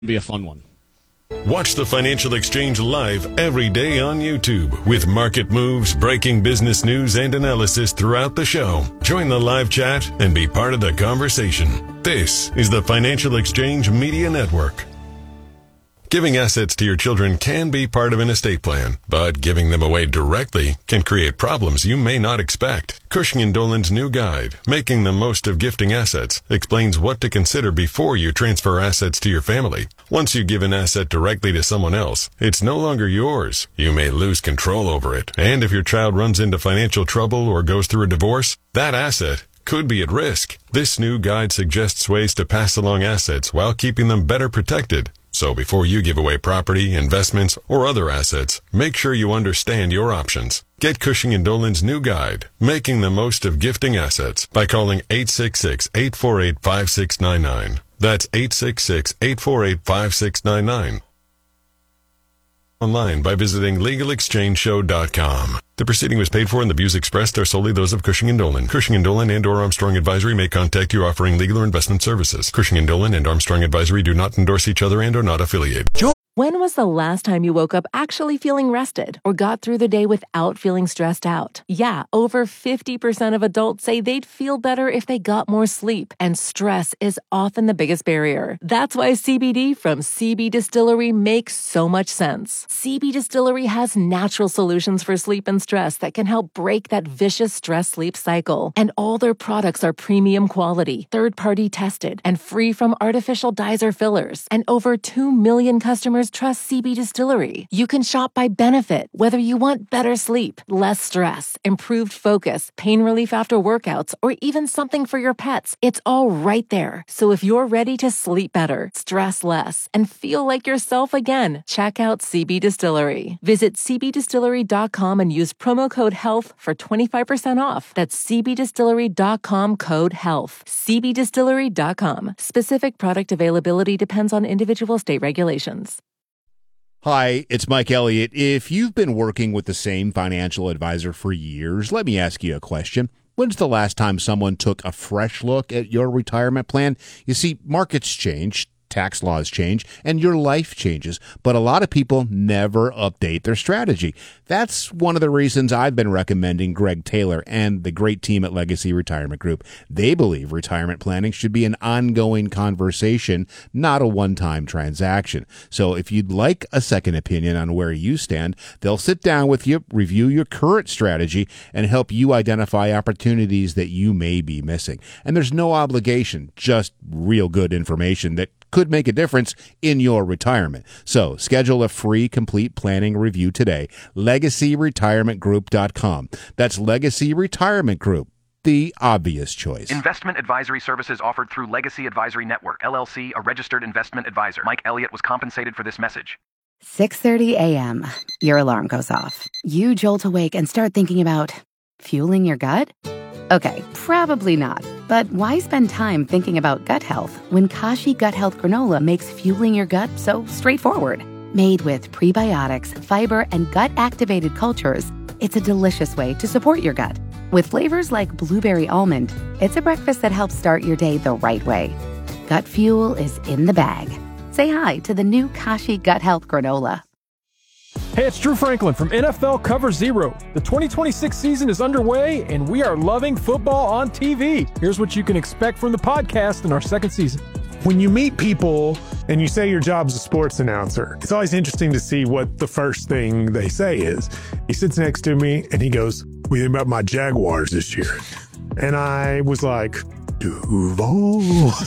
Be a fun one. Watch the Financial Exchange live every day on YouTube with market moves, breaking business news, and analysis throughout the show. Join the live chat and be part of the conversation. This is the Financial Exchange Media Network. Giving assets to your children can be part of an estate plan, but giving them away directly can create problems you may not expect. Cushing & Dolan's new guide, Making the Most of Gifting Assets, explains what to consider before you transfer assets to your family. Once you give an asset directly to someone else, it's no longer yours. You may lose control over it, and if your child runs into financial trouble or goes through a divorce, that asset could be at risk. This new guide suggests ways to pass along assets while keeping them better protected. So before you give away property, investments, or other assets, make sure you understand your options. Get Cushing & Dolan's new guide, Making the Most of Gifting Assets, by calling 866-848-5699. That's 866-848-5699. Online by visiting LegalExchangeShow.com. The proceeding was paid for and the views expressed are solely those of Cushing & Dolan. Cushing & Dolan and or Armstrong Advisory may contact you offering legal or investment services. Cushing & Dolan and Armstrong Advisory do not endorse each other and are not affiliated. When was the last time you woke up actually feeling rested or got through the day without feeling stressed out? Yeah, over 50% of adults say they'd feel better if they got more sleep, and stress is often the biggest barrier. That's why CBD from CB Distillery makes so much sense. CB Distillery has natural solutions for sleep and stress that can help break that vicious stress-sleep cycle. And all their products are premium quality, third-party tested, and free from artificial dyes or fillers. And over 2 million customers trust CB Distillery. You can shop by benefit, whether you want better sleep, less stress, improved focus, pain relief after workouts, or even something for your pets. It's all right there. So if you're ready to sleep better, stress less, and feel like yourself again, check out CB Distillery. Visit cbdistillery.com and use promo code HEALTH for 25% off. That's cbdistillery.com, code HEALTH. cbdistillery.com. Specific product availability depends on individual state regulations. Hi, it's Mike Elliott. If you've been working with the same financial advisor for years, let me ask you a question. When's the last time someone took a fresh look at your retirement plan? You see, markets change, tax laws change, and your life changes, but a lot of people never update their strategy. That's one of the reasons I've been recommending Greg Taylor and the great team at Legacy Retirement Group. They believe retirement planning should be an ongoing conversation, not a one-time transaction. So if you'd like a second opinion on where you stand, they'll sit down with you, review your current strategy, and help you identify opportunities that you may be missing. And there's no obligation, just real good information that could make a difference in your retirement. So schedule a free complete planning review today. LegacyRetirementGroup.com. That's Legacy Retirement Group, the obvious choice. Investment advisory services offered through Legacy Advisory Network, LLC, a registered investment advisor. Mike Elliott was compensated for this message. 6:30 a.m. Your alarm goes off. You jolt awake and start thinking about fueling your gut? Okay, probably not. But why spend time thinking about gut health when Kashi Gut Health Granola makes fueling your gut so straightforward? Made with prebiotics, fiber, and gut-activated cultures, it's a delicious way to support your gut. With flavors like blueberry almond, it's a breakfast that helps start your day the right way. Gut fuel is in the bag. Say hi to the new Kashi Gut Health Granola. Hey, it's Drew Franklin from NFL Cover Zero. The 2026 season is underway, and we are loving football on TV. Here's what you can expect from the podcast in our second season. When you meet people and you say your job's a sports announcer, it's always interesting to see what the first thing they say is. He sits next to me and he goes, "What do you think about my Jaguars this year?" And I was like, Duval.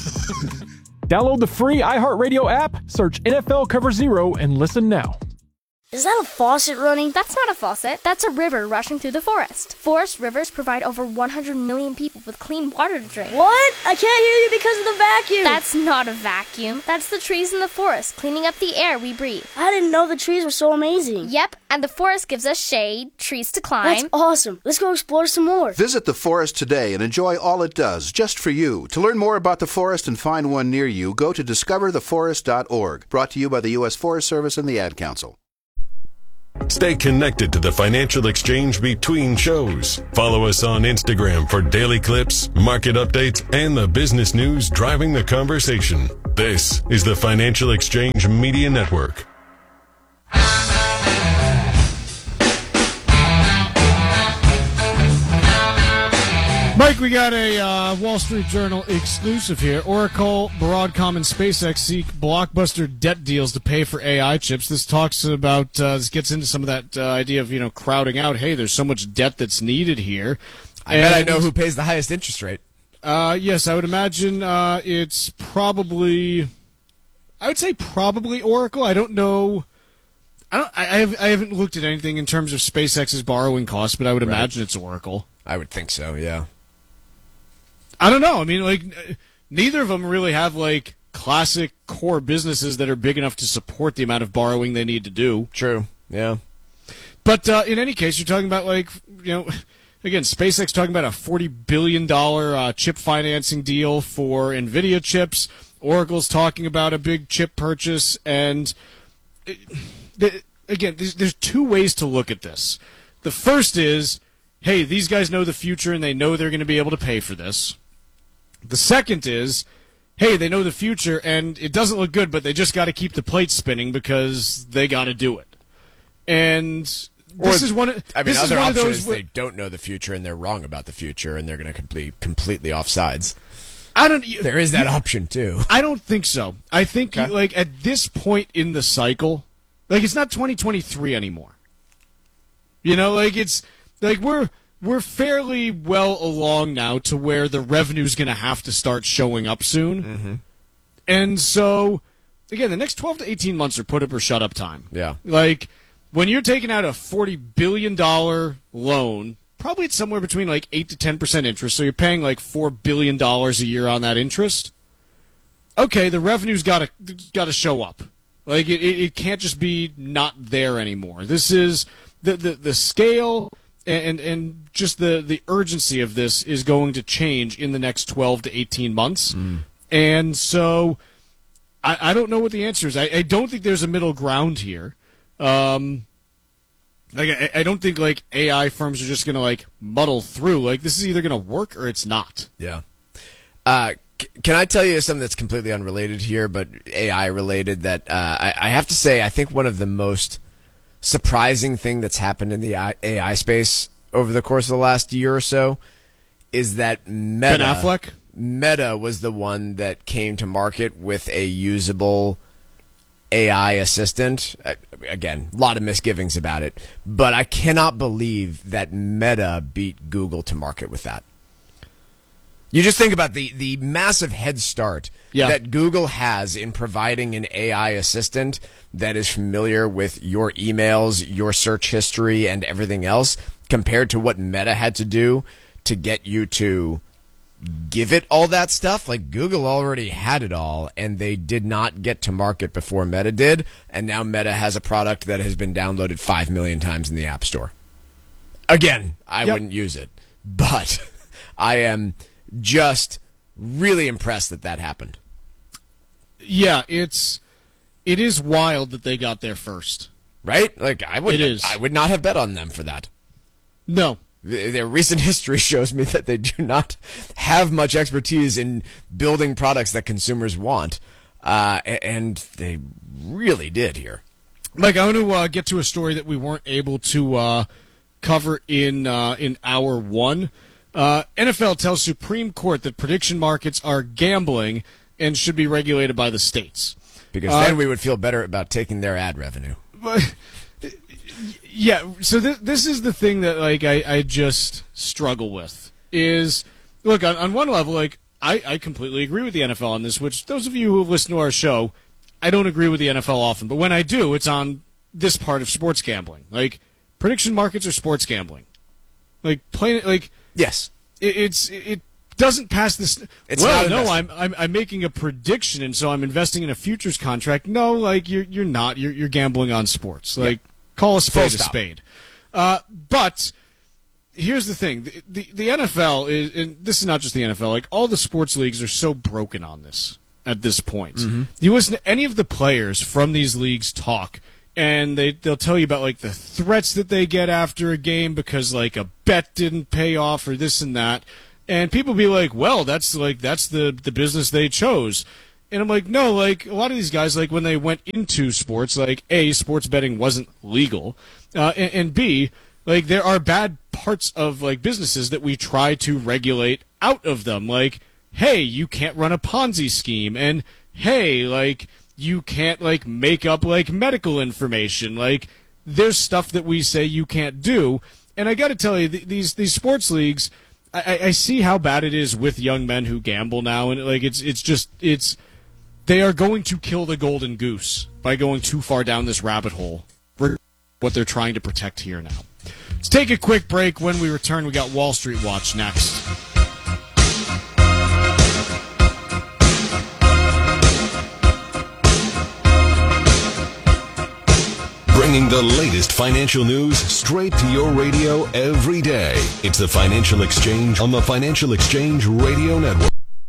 Download the free iHeartRadio app, search NFL Cover Zero, and listen now. Is that a faucet running? That's not a faucet. That's a river rushing through the forest. Forest rivers provide over 100 million people with clean water to drink. What? I can't hear you because of the vacuum. That's not a vacuum. That's the trees in the forest cleaning up the air we breathe. I didn't know the trees were so amazing. Yep, and the forest gives us shade, trees to climb. That's awesome. Let's go explore some more. Visit the forest today and enjoy all it does, just for you. To learn more about the forest and find one near you, go to discovertheforest.org. Brought to you by the U.S. Forest Service and the Ad Council. Stay connected to the financial exchange between shows. Follow us on Instagram for daily clips, market updates, and the business news driving the conversation. This is the Financial Exchange Media Network. Mike, we got a Wall Street Journal exclusive here. Oracle, Broadcom, and SpaceX seek blockbuster debt deals to pay for AI chips. This talks about, this gets into some of that idea of, crowding out. Hey, there's so much debt that's needed here. I bet I know who pays the highest interest rate. Yes, I would imagine it's probably, I would say probably Oracle. I don't know. I haven't looked at anything in terms of SpaceX's borrowing costs, but I would imagine it's Oracle. I would think so, yeah. I don't know. I mean, neither of them really have, classic core businesses that are big enough to support the amount of borrowing they need to do. True, yeah. But in any case, you're talking about, again, SpaceX talking about a $40 billion chip financing deal for NVIDIA chips. Oracle's talking about a big chip purchase. And, again, there's two ways to look at this. The first is, hey, these guys know the future and they know they're going to be able to pay for this. The second is, hey, they know the future and it doesn't look good, but they just got to keep the plate spinning because they got to do it. And this is one of other option is they don't know the future and they're wrong about the future and they're going to be completely offsides. There is that option too. I don't think so. I think at this point in the cycle, it's not 2023 anymore. It's we're fairly well along now to where the revenue's going to have to start showing up soon. Mm-hmm. And so, again, the next 12 to 18 months are put up or shut up time. Yeah. When you're taking out a $40 billion loan, probably it's somewhere between 8 to 10% interest, so you're paying $4 billion a year on that interest. Okay, the revenue's got to show up. It can't just be not there anymore. This is the scale and just the urgency of this is going to change in the next 12 to 18 months. And so I don't know what the answer is. I don't think there's a middle ground here. I don't think AI firms are just going to muddle through. This is either going to work or it's not. Yeah. Can I tell you something that's completely unrelated here, but AI related? That I have to say, I think one of the most surprising thing that's happened in the AI space over the course of the last year or so is that Meta. Ben Affleck? Meta was the one that came to market with a usable AI assistant. Again, a lot of misgivings about it, but I cannot believe that Meta beat Google to market with that. You just think about the massive head start that Google has in providing an AI assistant that is familiar with your emails, your search history, and everything else, compared to what Meta had to do to get you to give it all that stuff. Google already had it all, and they did not get to market before Meta did, and now Meta has a product that has been downloaded 5 million times in the App Store. Again, I wouldn't use it, but I am just really impressed that happened. Yeah, it is wild that they got there first. Right? I would not have bet on them for that. No. Their recent history shows me that they do not have much expertise in building products that consumers want, and they really did here. Mike, I want to get to a story that we weren't able to cover in hour one. NFL tells Supreme Court that prediction markets are gambling and should be regulated by the states. Because then we would feel better about taking their ad revenue. Yeah, so this is the thing that I just struggle with is, look, on one level, I completely agree with the NFL on this, which those of you who have listened to our show, I don't agree with the NFL often, but when I do, it's on this part of sports gambling. Prediction markets are sports gambling. Yes. It doesn't pass this. I'm making a prediction, and so I'm investing in a futures contract. No, you're not. You're gambling on sports. Call a spade a spade. But here's the thing: the NFL is, and this is not just the NFL. All the sports leagues are so broken on this at this point. Mm-hmm. You listen to any of the players from these leagues talk, and they'll tell you about like the threats that they get after a game because like a bet didn't pay off or this and that, and people be like, well, that's the business they chose. And I'm like, no, like a lot of these guys, like when they went into sports, like A, sports betting wasn't legal, and B, like there are bad parts of like businesses that we try to regulate out of them. Like, hey, you can't run a Ponzi scheme, and hey, like you can't like make up like medical information. Like there's stuff that we say you can't do. And I got to tell you, these sports leagues, I see how bad it is with young men who gamble now, and like it's they are going to kill the golden goose by going too far down this rabbit hole. What they're trying to protect here now. Let's take a quick break. When we return, we got Wall Street Watch next. Bringing the latest financial news straight to your radio every day. It's the Financial Exchange on the Financial Exchange Radio Network.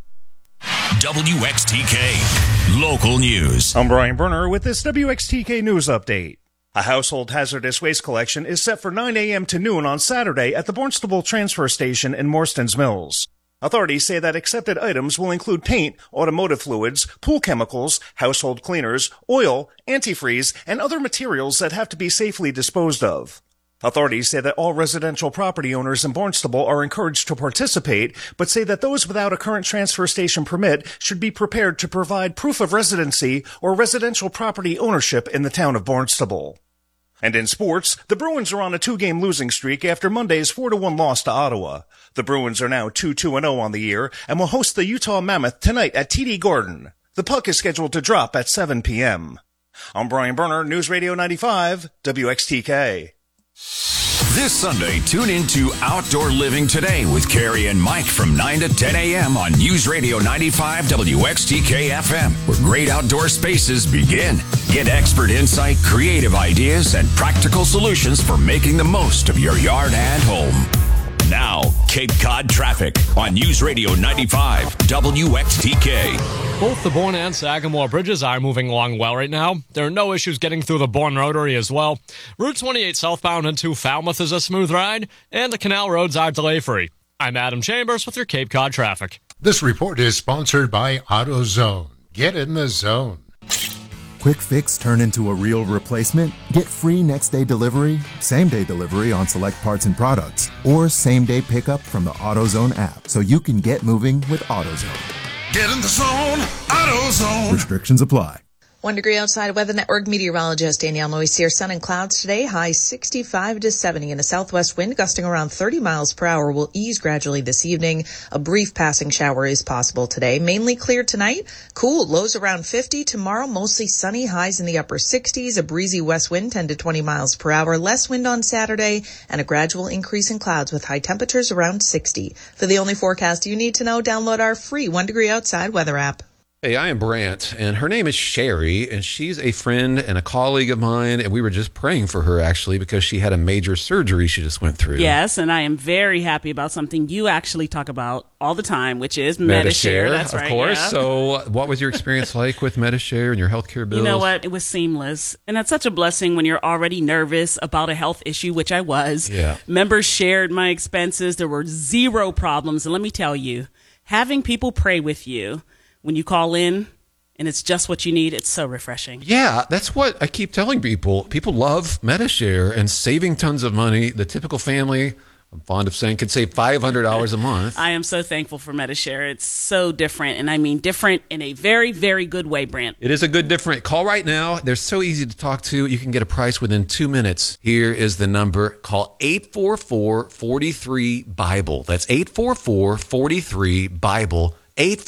WXTK Local News. I'm Brian Berner with this WXTK News Update. A household hazardous waste collection is set for 9 a.m. to noon on Saturday at the Barnstable Transfer Station in Morstons Mills. Authorities say that accepted items will include paint, automotive fluids, pool chemicals, household cleaners, oil, antifreeze, and other materials that have to be safely disposed of. Authorities say that all residential property owners in Barnstable are encouraged to participate, but say that those without a current transfer station permit should be prepared to provide proof of residency or residential property ownership in the town of Barnstable. And in sports, the Bruins are on a 2-game losing streak after Monday's 4-1 loss to Ottawa. The Bruins are now 2-2-0 on the year and will host the Utah Mammoth tonight at TD Garden. The puck is scheduled to drop at 7 p.m. I'm Brian Berner, News Radio 95, WXTK. This Sunday, tune into Outdoor Living Today with Carrie and Mike from 9 to 10 a.m. on News Radio 95 WXTK FM, where great outdoor spaces begin. Get expert insight, creative ideas, and practical solutions for making the most of your yard and home. Now, Cape Cod traffic on News Radio 95 WXTK. Both the Bourne and Sagamore bridges are moving along well right now. There are no issues getting through the Bourne Rotary as well. Route 28 southbound into Falmouth is a smooth ride, and the canal roads are delay-free. I'm Adam Chambers with your Cape Cod traffic. This report is sponsored by AutoZone. Get in the zone. Quick fix turn into a real replacement? Get free next-day delivery, same-day delivery on select parts and products, or same-day pickup from the AutoZone app so you can get moving with AutoZone. Get in the zone, AutoZone. Restrictions apply. 1 degree outside. Weather Network meteorologist Danielle Noisier. Sun and clouds today. High 65 to 70, and a southwest wind gusting around 30 miles per hour will ease gradually this evening. A brief passing shower is possible today. Mainly clear tonight. Cool. Lows around 50. Tomorrow, mostly sunny. Highs in the upper 60s. A breezy west wind, 10 to 20 miles per hour. Less wind on Saturday, and a gradual increase in clouds with high temperatures around 60. For the only forecast you need to know, download our free 1 degree outside weather app. Hey, I am Brant, and her name is Sherry, and she's a friend and a colleague of mine, and we were just praying for her, actually, because she had a major surgery she just went through. Yes, and I am very happy about something you actually talk about all the time, which is Medi-Share. That's right, of course. Yeah. So what was your experience like with Medi-Share and your healthcare bills? You know what? It was seamless, and that's such a blessing when you're already nervous about a health issue, which I was. Yeah. Members shared my expenses. There were zero problems, and let me tell you, having people pray with you when you call in, and it's just what you need, it's so refreshing. Yeah, that's what I keep telling people. People love Medi-Share and saving tons of money. The typical family, I'm fond of saying, can save $500 a month. I am so thankful for Medi-Share. It's so different, and I mean different in a very, very good way, Brant. It is a good different. Call right now. They're so easy to talk to. You can get a price within 2 minutes. Here is the number. Call 844-43-BIBLE. That's 844-43-BIBLE.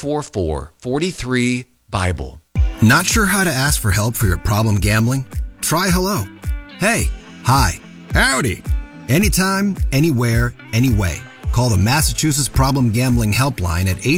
844-43-BIBLE. Not sure how to ask for help for your problem gambling? Try hello. Hey, hi, howdy. Anytime, anywhere, anyway. Call the Massachusetts Problem Gambling Helpline at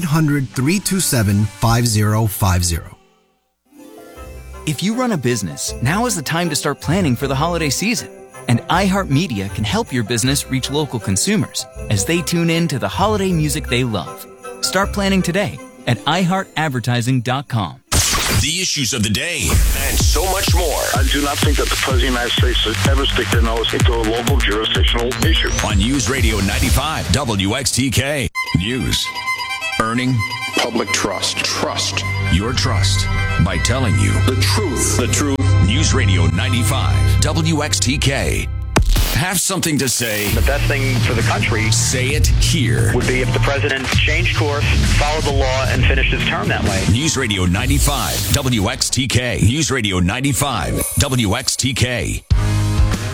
800-327-5050. If you run a business, now is the time to start planning for the holiday season. And iHeartMedia can help your business reach local consumers as they tune in to the holiday music they love. Start planning today at iHeartAdvertising.com. the issues of the day, and so much more. I do not think that the President of the United States should ever stick their nose into a local jurisdictional issue. On News Radio 95 WXTK. News. Earning public trust. Trust. Your trust by telling you the truth. The truth. News Radio 95 WXTK. Have something to say. The best thing for the country, say it here, would be if the president changed course, followed the law, and finished his term that way. News Radio 95 WXTK. News Radio 95 WXTK.